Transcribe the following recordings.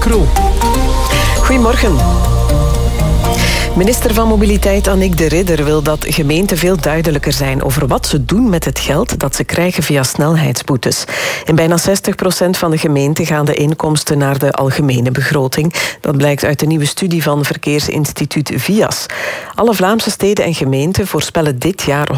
Krul. Goedemorgen. Minister van Mobiliteit Annick de Ridder wil dat gemeenten veel duidelijker zijn over wat ze doen met het geld dat ze krijgen via snelheidsboetes. In bijna 60% van de gemeenten gaan de inkomsten naar de algemene begroting. Dat blijkt uit de nieuwe studie van verkeersinstituut VIAS. Alle Vlaamse steden en gemeenten voorspellen dit jaar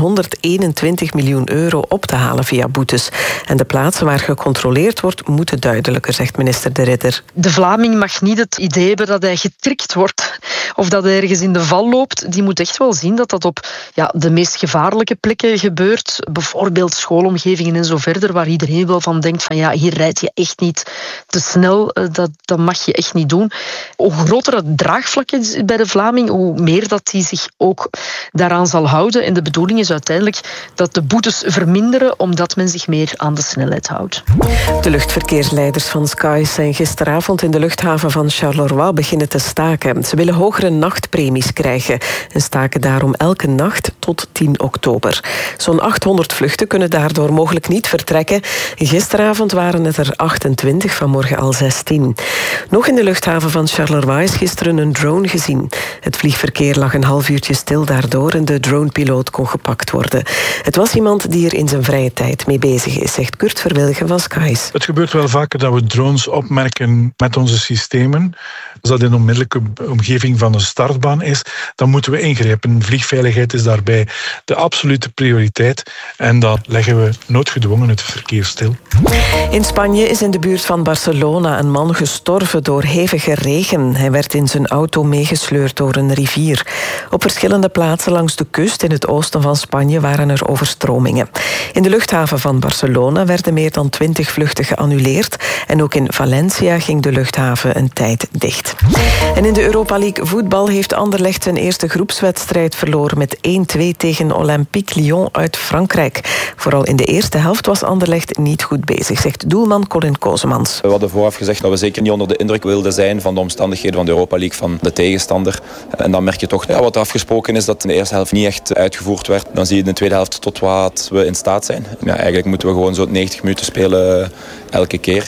121 miljoen euro op te halen via boetes. En de plaatsen waar gecontroleerd wordt, moeten duidelijker, zegt minister de Ridder. De Vlaming mag niet het idee hebben dat hij getrikt wordt of dat hij ergens in de val loopt. Die moet echt wel zien dat dat op de meest gevaarlijke plekken gebeurt. Bijvoorbeeld schoolomgevingen en zo verder, waar iedereen wel van denkt van hier rijd je echt niet te snel. Dat mag je echt niet doen. Hoe groter het draagvlak is bij de Vlaming, hoe meer dat hij zich ook daaraan zal houden. En de bedoeling is uiteindelijk dat de boetes verminderen, omdat men zich meer aan de snelheid houdt. De luchtverkeersleiders van Skies zijn gisteravond in de luchthaven van Charleroi beginnen te staken. Ze willen hogere nachtpremies krijgen en staken daarom elke nacht tot 10 oktober. Zo'n 800 vluchten kunnen daardoor mogelijk niet vertrekken. Gisteravond waren het er 28, vanmorgen al 16. Nog in de luchthaven van Charleroi is gisteren een drone gezien. Het vliegverkeer lag een half uurtje stil daardoor en de dronepiloot kon gepakt worden. Het was iemand die er in zijn vrije tijd mee bezig is, zegt Kurt Verwilgen van Skies. Het gebeurt wel vaker dat we drones opmerken met onze systemen. Als dat in de onmiddellijke omgeving van een startbaan is, dan moeten we ingrijpen. Vliegveiligheid is daarbij de absolute prioriteit en dan leggen we noodgedwongen het verkeer stil. In Spanje is in de buurt van Barcelona een man gestorven door hevige regen. Hij werd in zijn auto meegesleurd door een rivier. Op verschillende plaatsen langs de kust in het oosten van Spanje waren er overstromingen. In de luchthaven van Barcelona werden meer dan 20 vluchten geannuleerd en ook in Valencia ging de luchthaven een tijd dicht. En in de Europa League voetbal heeft Anderlecht zijn eerste groepswedstrijd verloren met 1-2 tegen Olympique Lyon uit Frankrijk. Vooral in de eerste helft was Anderlecht niet goed bezig, zegt doelman Colin Kozemans. We hadden vooraf gezegd dat we zeker niet onder de indruk wilden zijn van de omstandigheden van de Europa League, van de tegenstander. En dan merk je toch wat er afgesproken is dat in de eerste helft niet echt uitgevoerd werd. Dan zie je in de tweede helft tot wat we in staat zijn. Ja, eigenlijk moeten we gewoon zo 90 minuten spelen elke keer.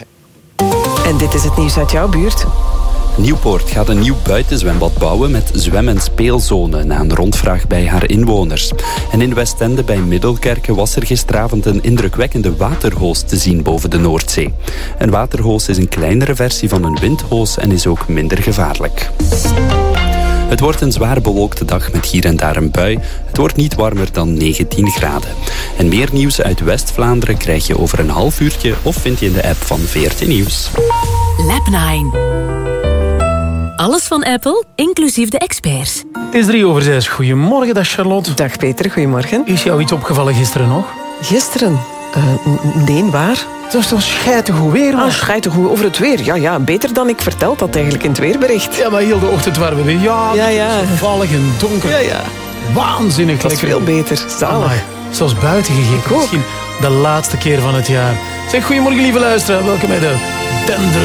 En dit is het nieuws uit jouw buurt. Nieuwpoort gaat een nieuw buitenzwembad bouwen met zwem- en speelzone na een rondvraag bij haar inwoners. En in Westende bij Middelkerke was er gisteravond een indrukwekkende waterhoos te zien boven de Noordzee. Een waterhoos is een kleinere versie van een windhoos en is ook minder gevaarlijk. Het wordt een zwaar bewolkte dag met hier en daar een bui. Het wordt niet warmer dan 19 graden. En meer nieuws uit West-Vlaanderen krijg je over een half uurtje of vind je in de app van VRT Nieuws. Lab 9. Alles van Apple, inclusief de experts. Het is 6:03. Goedemorgen, dag Charlotte. Dag Peter, goedemorgen. Is jou iets opgevallen gisteren nog? Gisteren? Nee, waar? Het was toch schijtegoed weer? Schijtegoed over het weer. Ja, beter dan ik verteld had eigenlijk in het weerbericht. Ja, maar heel de ochtend waren we weer. Ja. Vallig en donker. Ja. Waanzinnig dat lekker. Veel beter. Zalig. Zoals buiten gegeten. Misschien de laatste keer van het jaar. Zeg, goedemorgen lieve luisteraar. Welkom bij de denderende